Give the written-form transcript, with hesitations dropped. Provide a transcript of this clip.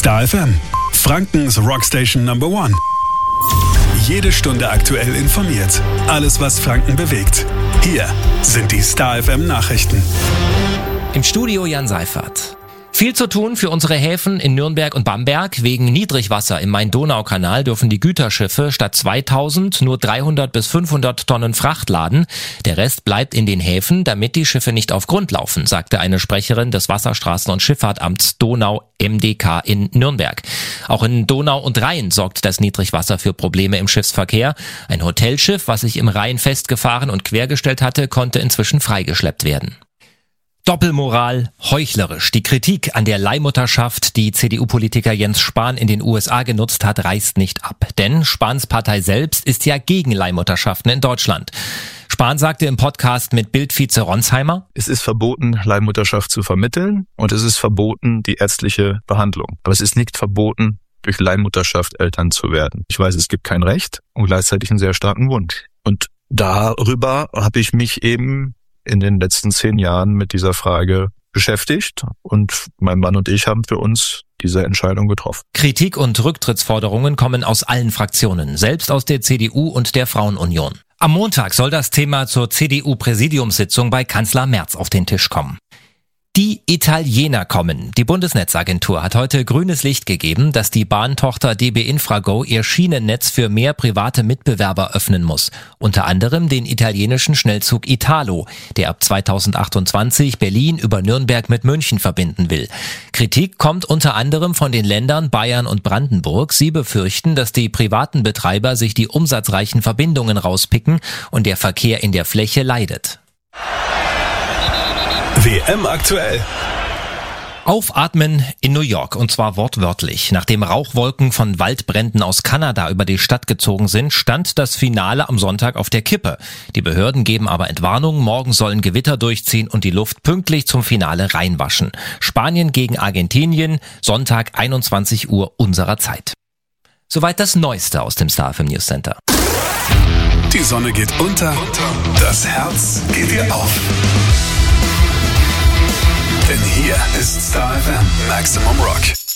Star FM, Frankens Rockstation Number One. Jede Stunde aktuell informiert. Alles, was Franken bewegt. Hier sind die Star FM Nachrichten. Im Studio Jan Seifert. Viel zu tun für unsere Häfen in Nürnberg und Bamberg. Wegen Niedrigwasser im Main-Donau-Kanal dürfen die Güterschiffe statt 2000 nur 300 bis 500 Tonnen Fracht laden. Der Rest bleibt in den Häfen, damit die Schiffe nicht auf Grund laufen, sagte eine Sprecherin des Wasserstraßen- und Schifffahrtamts Donau MDK in Nürnberg. Auch in Donau und Rhein sorgt das Niedrigwasser für Probleme im Schiffsverkehr. Ein Hotelschiff, was sich im Rhein festgefahren und quergestellt hatte, konnte inzwischen freigeschleppt werden. Doppelmoral, heuchlerisch. Die Kritik an der Leihmutterschaft, die CDU-Politiker Jens Spahn in den USA genutzt hat, reißt nicht ab. Denn Spahns Partei selbst ist ja gegen Leihmutterschaften in Deutschland. Spahn sagte im Podcast mit Bild-Vize Ronsheimer: Es ist verboten, Leihmutterschaft zu vermitteln, und es ist verboten, die ärztliche Behandlung. Aber es ist nicht verboten, durch Leihmutterschaft Eltern zu werden. Ich weiß, es gibt kein Recht und gleichzeitig einen sehr starken Wunsch. Und darüber habe ich mich eben in den letzten 10 Jahren mit dieser Frage beschäftigt, und mein Mann und ich haben für uns diese Entscheidung getroffen. Kritik und Rücktrittsforderungen kommen aus allen Fraktionen, selbst aus der CDU und der Frauenunion. Am Montag soll das Thema zur CDU-Präsidiumssitzung bei Kanzler Merz auf den Tisch kommen. Die Italiener kommen. Die Bundesnetzagentur hat heute grünes Licht gegeben, dass die Bahntochter DB Infrago ihr Schienennetz für mehr private Mitbewerber öffnen muss. Unter anderem den italienischen Schnellzug Italo, der ab 2028 Berlin über Nürnberg mit München verbinden will. Kritik kommt unter anderem von den Ländern Bayern und Brandenburg. Sie befürchten, dass die privaten Betreiber sich die umsatzreichen Verbindungen rauspicken und der Verkehr in der Fläche leidet. WM aktuell. Aufatmen in New York, und zwar wortwörtlich. Nachdem Rauchwolken von Waldbränden aus Kanada über die Stadt gezogen sind, stand das Finale am Sonntag auf der Kippe. Die Behörden geben aber Entwarnung, morgen sollen Gewitter durchziehen und die Luft pünktlich zum Finale reinwaschen. Spanien gegen Argentinien, Sonntag 21 Uhr unserer Zeit. Soweit das Neueste aus dem Star FM News Center. Die Sonne geht unter, das Herz geht ihr auf. Denn hier ist Star FM Maximum Rock.